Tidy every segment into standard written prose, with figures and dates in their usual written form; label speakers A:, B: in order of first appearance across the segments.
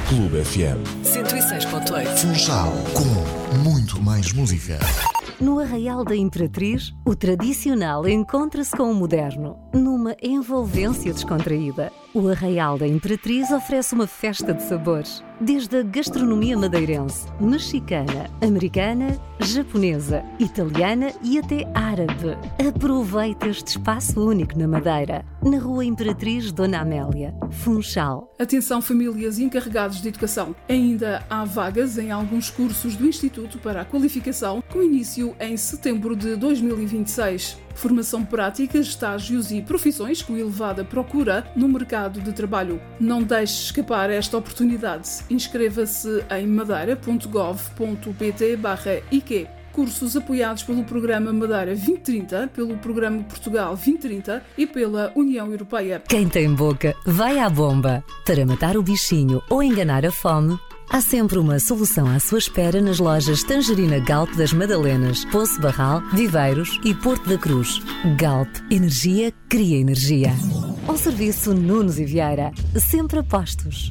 A: Clube FM
B: 106.8.
C: Funchal, com muito mais música.
D: No Arraial da Imperatriz, o tradicional encontra-se com o moderno, numa envolvência descontraída. O Arraial da Imperatriz oferece uma festa de sabores, desde a gastronomia madeirense, mexicana, americana, japonesa, italiana e até árabe. Aproveita este espaço único na Madeira, na Rua Imperatriz Dona Amélia, Funchal.
E: Atenção famílias encarregados de educação. Ainda há vagas em alguns cursos do Instituto para a Qualificação, com início em setembro de 2026. Formação prática, estágios e profissões com elevada procura no mercado de trabalho. Não deixe escapar esta oportunidade. Inscreva-se em madeira.gov.pt/IQ. Cursos apoiados pelo Programa Madeira 2030, pelo Programa Portugal 2030 e pela União Europeia.
D: Quem tem boca, vai à bomba. Para matar o bichinho ou enganar a fome, há sempre uma solução à sua espera nas lojas Tangerina Galp das Madalenas, Poço Barral, Viveiros e Porto da Cruz. Galp, energia cria energia. Ao serviço Nunes e Vieira, sempre a postos.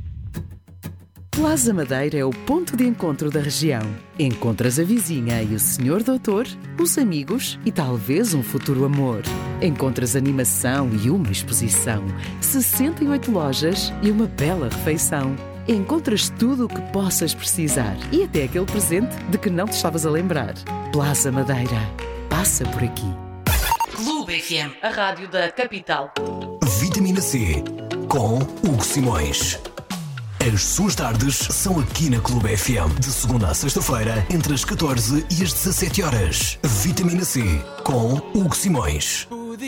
B: Plaza Madeira é o ponto de encontro da região. Encontras a vizinha e o senhor doutor, os amigos e talvez um futuro amor. Encontras animação e uma exposição, 68 lojas e uma bela refeição. Encontras tudo o que possas precisar e até aquele presente de que não te estavas a lembrar. Plaza Madeira. Passa por aqui.
F: Clube FM, a rádio da capital.
G: Vitamina C, com Hugo Simões. As suas tardes são aqui na Clube FM, de segunda a sexta-feira, entre as 14 e as 17 horas. Vitamina C, com Hugo Simões.